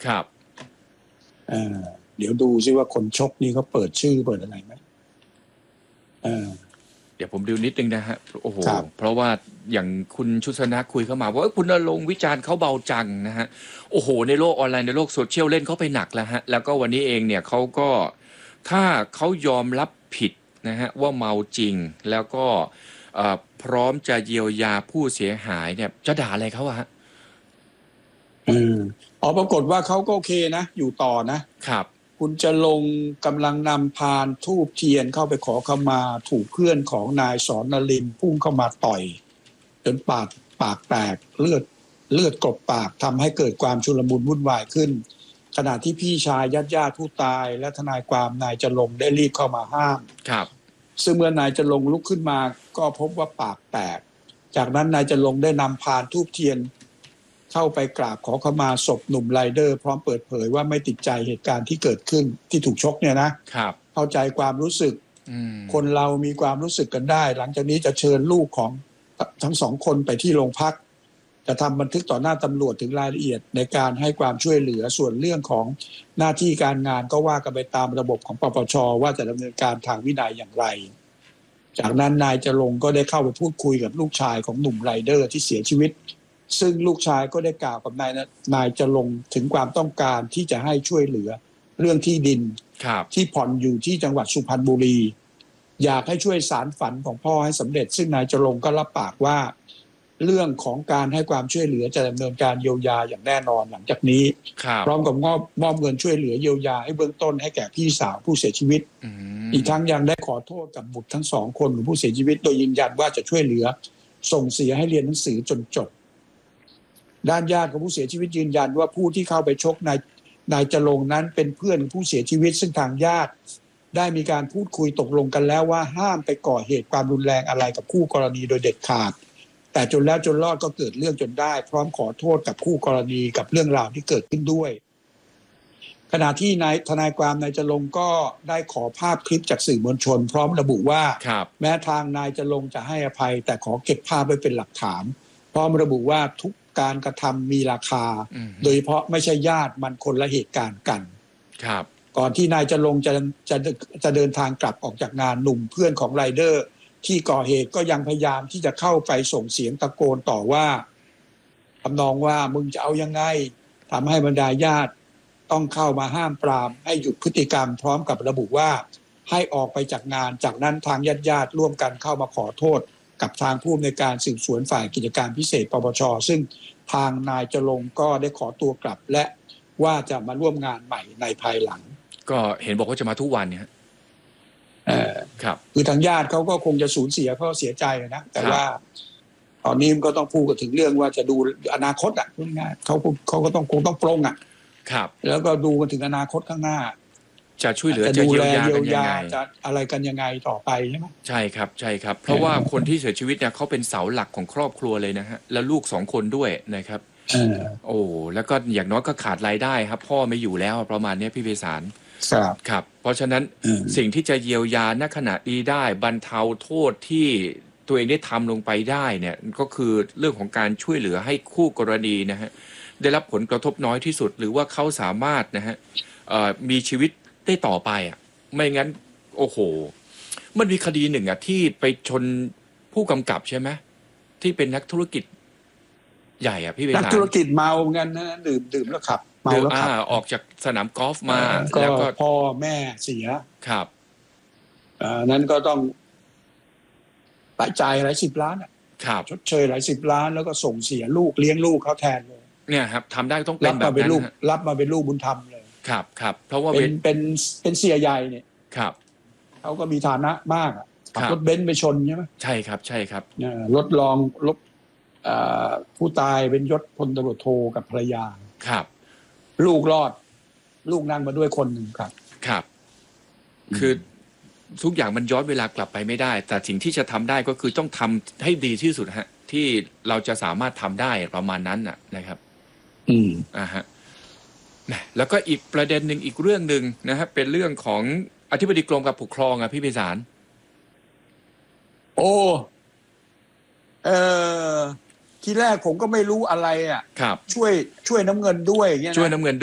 ครับเอ่อเดี๋ยวดูซิว่าคนชกนี่เขาเปิดชื่อเปิดอะไรไหมเออเดี๋ยวผมดูนิดนึงนะฮะโอ้โหครับเพราะว่าอย่างคุณชุสนะคุยเข้ามาว่าคุณณรงค์วิจารณ์เขาเบาจังนะฮะโอ้โหในโลกออนไลน์ในโลกโซเชียลเล่นเขาไปหนักแล้วฮะแล้วก็วันนี้เองเนี่ยเขาก็ถ้าเขายอมรับผิดนะฮะว่าเมาจริงแล้วก็พร้อมจะเยียวยาผู้เสียหายเนี่ยจะด่าอะไรเขาอะฮะเออปรากฏว่าเขาก็โอเคนะอยู่ต่อนะครับคุณจะลงกำลังนำพานธูปเทียนเข้าไปขอขมาถูกเพื่อนของนายสอนนรินทร์พุ่งเข้ามาต่อยจนปากแตกเลือดกลบปากทำให้เกิดความชุลมุนวุ่นวายขึ้นขณะที่พี่ชายญาติผู้ตายและทนายความนายจะลงได้รีบเข้ามาห้ามครับซึ่งเมื่อนายจะลงลุกขึ้นมาก็พบว่าปากแตกจากนั้นนายจะลงได้นำพานธูปเทียนเข้าไปกราบขอขมาศพหนุ่มไรเดอร์พร้อมเปิดเผยว่าไม่ติดใจเหตุการณ์ที่เกิดขึ้นที่ถูกชกเนี่ยนะครับเข้าใจความรู้สึกคนเรามีความรู้สึกกันได้หลังจากนี้จะเชิญลูกของทั้งสองคนไปที่โรงพักจะทำบันทึกต่อหน้าตำรวจถึงรายละเอียดในการให้ความช่วยเหลือส่วนเรื่องของหน้าที่การงานก็ว่ากันไปตามระบบของปปช.ว่าจะดำเนินการทางวินัยอย่างไรจากนั้นนายจะลงก็ได้เข้าไปพูดคุยกับลูกชายของหนุ่มไรเดอร์ที่เสียชีวิตซึ่งลูกชายก็ได้กล่าวกับนายจะลงถึงความต้องการที่จะให้ช่วยเหลือเรื่องที่ดินที่ผ่อนอยู่ที่จังหวัดสุพรรณบุรีอยากให้ช่วยสารฝันของพ่อให้สำเร็จซึ่งนายจะลงก็รับปากว่าเรื่องของการให้ความช่วยเหลือจะดำเนินการเยียวยาอย่างแน่นอนหลังจากนี้พร้อมกับมอบเงินช่วยเหลือเยียวยาให้เบื้องต้นให้แก่พี่สาวผู้เสียชีวิตอีกทั้งยังได้ขอโทษกับบุตรทั้งสองคนของผู้เสียชีวิตโดยยืนยันว่าจะช่วยเหลือส่งเสียให้เรียนหนังสือจนจบด้านญาติของผู้เสียชีวิตยืนยันว่าผู้ที่เข้าไปชกนายจะลงนั้นเป็นเพื่อนผู้เสียชีวิตซึ่งทางญาติได้มีการพูดคุยตกลงกันแล้วว่าห้ามไปก่อเหตุความรุนแรงอะไรกับคู่กรณีโดยเด็ดขาดแต่จนแล้วจนรอดก็เกิดเรื่องจนได้พร้อมขอโทษกับคู่กรณีกับเรื่องราวที่เกิดขึ้นด้วยขณะที่ทนายความนายจะลงก็ได้ขอภาพคลิปจากสื่อมวลชนพร้อมระบุว่าแม้ทางนายจะลงจะให้อภัยแต่ขอเก็บภาพไว้เป็นหลักฐานพร้อมระบุว่าทุกการกระทำมีราคาโดยเฉพาะไม่ใช่ญาติมันคนละเหตุการณ์กันก่อนที่นายจะลงจะเดินทางกลับออกจากงานหนุ่มเพื่อนของไรเดอร์ที่ก่อเหตุก็ยังพยายามที่จะเข้าไปส่งเสียงตะโกนต่อว่าทำนองว่ามึงจะเอายังไงทำให้บรรดาญาติต้องเข้ามาห้ามปรามให้หยุดพฤติกรรมพร้อมกับระบุว่าให้ออกไปจากงานจากนั้นทางญาติร่วมกันเข้ามาขอโทษกับทางผู้อำนวยการสืบสวนฝ่ายกิจการพิเศษปปช.ซึ่งทางนายจะลงก็ได้ขอตัวกลับและว่าจะมาร่วมงานใหม่ในภายหลังก็เห็นบอกว่าจะมาทุกวันเนี่ยครับคือทางญาติเขาก็คงจะสูญเสียเขาเสียใจนะแต่ว่าตอนนี้มันก็ต้องพูดกันถึงเรื่องว่าจะดูอนาคตอ่ะง่ายๆเขาก็ต้องคงต้องปรงอ่ะครับแล้วก็ดูกันถึงอนาคตข้างหน้าจะช่วยเหลือจะเยียวยากันยังไงจะอะไรกันยังไงต่อไปใช่ไหมใช่ครับใช่ครับเพราะว่าคนที่เสียชีวิตเนี่ยเขาเป็นเสาหลักของครอบครัวเลยนะฮะแล้วลูก2 คนด้วยนะครับโอ้แล้วก็อย่างน้อยก็ขาดรายได้ครับพ่อไม่อยู่แล้วประมาณนี้พี่ไพศาลครับเพราะฉะนั้นสิ่งที่จะเยียวยาณขณะนี้ได้บรรเทาโทษที่ตัวเองได้ทำลงไปได้เนี่ยก็คือเรื่องของการช่วยเหลือให้คู่กรณีนะฮะได้รับผลกระทบน้อยที่สุดหรือว่าเขาสามารถนะฮะมีชีวิตได้ต่อไปอ่ะไม่งั้นโอ้โหมันมีคดีหนึ่งอ่ะที่ไปชนผู้กำกับใช่ไหมที่เป็นนักธุรกิจใหญ่อ่ะพี่เวลานักธุรกิจเมาเงินนะดื่มแล้วขับเมาแล้วขับออกจากสนามกอล์ฟมาแล้วก็พ่อแม่เสียครับนั้นก็ต้องจ่ายหลาย10 ล้านอ่ะชดเชยหลาย10 ล้านแล้วก็ส่งเสียลูกเลี้ยงลูกเขาแทนเลยเนี่ยครับทำได้ต้องเป็นแบบนั้นรับมาเป็นลูกบุญธรรมเลยครับเพราะว่าเป็นเสียใหญ่เนี่ยครับเขาก็มีฐานะมากขับรถเบนซ์ไปชนใช่ไหมใช่ครับรถรองผู้ตายเป็นยศพลตำรวจโทกับภรรยาครับลูกรอดลูกนั่งมาด้วยคนหนึ่งครับคือทุกอย่างมันย้อนเวลากลับไปไม่ได้แต่สิ่งที่จะทำได้ก็คือต้องทำให้ดีที่สุดฮะที่เราจะสามารถทำได้ประมาณนั้นนะครับฮะแล้วก็อีกประเด็นหนึ่งอีกเรื่องหนึ่งนะครับเป็นเรื่องของอธิบดีกรมการปกครองพี่ไพศาลทีแรกผมก็ไม่รู้อะไรช่วยน้ำเงินด้วยเงี้ยช่วยน้ำเงิน